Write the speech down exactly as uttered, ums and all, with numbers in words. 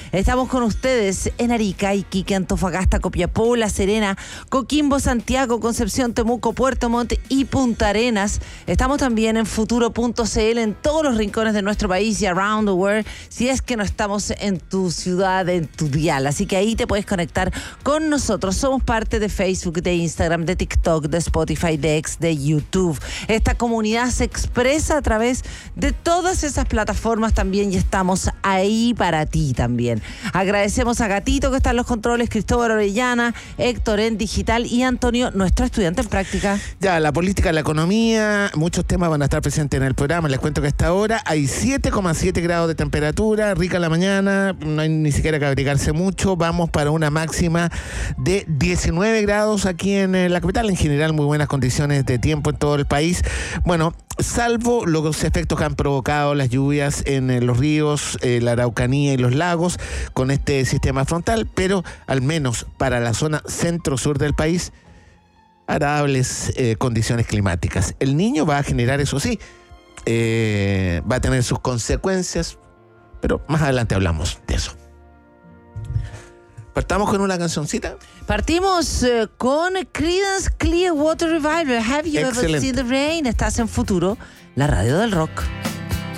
Estamos con ustedes en Arica, Iquique, Antofagasta, Copiapó, La Serena, Coquimbo, Santiago, Concepción, Temuco, Puerto Montt y Punta Arenas. Estamos también en futuro punto c l en todos los rincones de nuestro país y around the world, si es que no estamos en tu ciudad, en tu dial. Así que ahí te puedes conectar con nosotros. Somos parte de Facebook, de Instagram, de TikTok, de Spotify, de X, de YouTube. Esta comunidad se expresa a través de todas esas plataformas también y estamos ahí para ti también. Agradecemos a Gatito que está en los controles, Cristóbal Orellana, Héctor en digital y Antonio, nuestro estudiante en práctica. Ya, la política, la economía, muchos temas van a estar presentes en el programa. Les cuento que a esta hora hay siete coma siete grados de temperatura, rica la mañana, no hay ni siquiera que abrigarse mucho. Vamos para una máxima de diecinueve grados aquí en la capital. En general, muy buenas condiciones de tiempo en todo el país. Bueno, salvo los efectos que han provocado las lluvias en los ríos, eh, la Araucanía y los lagos con este sistema frontal, pero al menos para la zona centro-sur del país, agradables eh, condiciones climáticas. El Niño va a generar, eso sí, eh, va a tener sus consecuencias, pero más adelante hablamos de eso. ¿Partamos con una cancioncita? Partimos uh, con Creedence Clearwater Revival. Have you Excelente. ever seen the rain? Estás en Futuro, la radio del rock.